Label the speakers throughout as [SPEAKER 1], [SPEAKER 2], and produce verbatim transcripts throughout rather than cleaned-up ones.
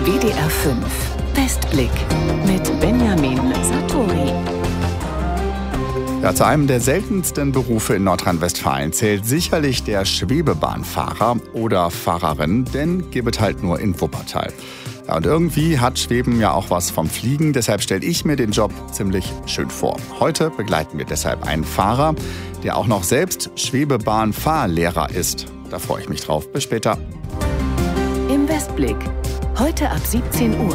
[SPEAKER 1] W D R fünf Westblick mit Benjamin Satori.
[SPEAKER 2] Ja, zu einem der seltensten Berufe in Nordrhein-Westfalen zählt sicherlich der Schwebebahnfahrer oder Fahrerin, denn gibt es halt nur in Wuppertal. Ja, und irgendwie hat Schweben ja auch was vom Fliegen, deshalb stelle ich mir den Job ziemlich schön vor. Heute begleiten wir deshalb einen Fahrer, der auch noch selbst Schwebebahnfahrlehrer ist. Da freue ich mich drauf. Bis später.
[SPEAKER 1] Im Westblick. Heute ab siebzehn Uhr.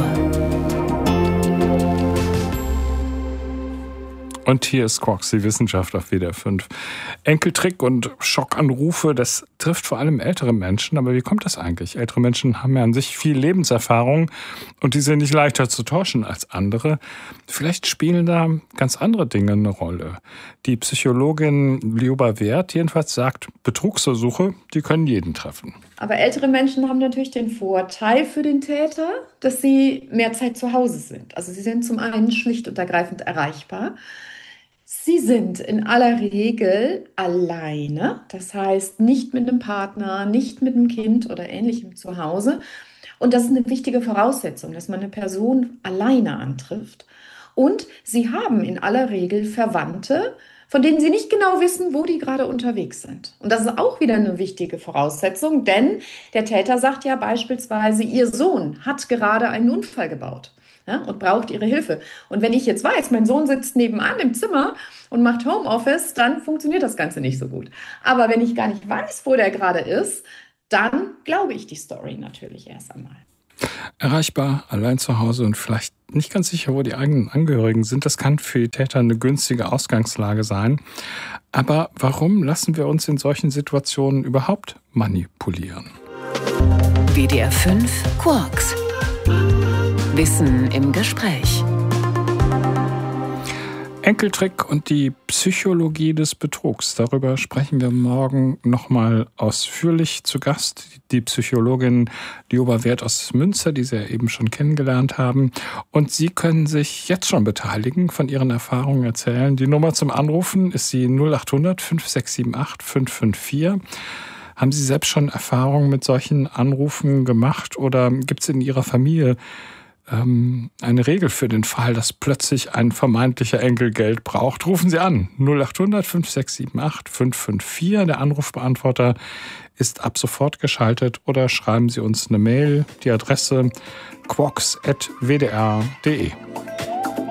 [SPEAKER 3] Und hier ist Quarks, die Wissenschaft auf W D R fünf. Enkeltrick und Schockanrufe, das trifft vor allem ältere Menschen. Aber wie kommt das eigentlich? Ältere Menschen haben ja an sich viel Lebenserfahrung und die sind nicht leichter zu täuschen als andere. Vielleicht spielen da ganz andere Dinge eine Rolle. Die Psychologin Lioba Wert jedenfalls sagt, Betrugsversuche, die können jeden treffen.
[SPEAKER 4] Aber ältere Menschen haben natürlich den Vorteil für den Täter, dass sie mehr Zeit zu Hause sind. Also sie sind zum einen schlicht und ergreifend erreichbar. Sie sind in aller Regel alleine, das heißt nicht mit einem Partner, nicht mit einem Kind oder Ähnlichem zu Hause. Und das ist eine wichtige Voraussetzung, dass man eine Person alleine antrifft. Und sie haben in aller Regel Verwandte, von denen sie nicht genau wissen, wo die gerade unterwegs sind. Und das ist auch wieder eine wichtige Voraussetzung, denn der Täter sagt ja beispielsweise, ihr Sohn hat gerade einen Unfall gebaut. Ja, und braucht ihre Hilfe. Und wenn ich jetzt weiß, mein Sohn sitzt nebenan im Zimmer und macht Homeoffice, dann funktioniert das Ganze nicht so gut. Aber wenn ich gar nicht weiß, wo der gerade ist, dann glaube ich die Story natürlich erst einmal.
[SPEAKER 3] Erreichbar, allein zu Hause und vielleicht nicht ganz sicher, wo die eigenen Angehörigen sind. Das kann für die Täter eine günstige Ausgangslage sein. Aber warum lassen wir uns in solchen Situationen überhaupt manipulieren?
[SPEAKER 1] W D R fünf Quarks. Wissen im Gespräch.
[SPEAKER 3] Enkeltrick und die Psychologie des Betrugs. Darüber sprechen wir morgen nochmal ausführlich. Zu Gast die Psychologin Lioba Wert aus Münster, die Sie ja eben schon kennengelernt haben. Und Sie können sich jetzt schon beteiligen, von Ihren Erfahrungen erzählen. Die Nummer zum Anrufen ist die null acht hundert fünf sechs sieben acht fünf fünf vier. Haben Sie selbst schon Erfahrungen mit solchen Anrufen gemacht oder gibt es in Ihrer Familie eine Regel für den Fall, dass plötzlich ein vermeintlicher Enkel Geld braucht? Rufen Sie an. null acht hundert fünf sechs sieben acht fünf fünf vier. Der Anrufbeantworter ist ab sofort geschaltet oder schreiben Sie uns eine Mail. Die Adresse quarks at w d r punkt d e.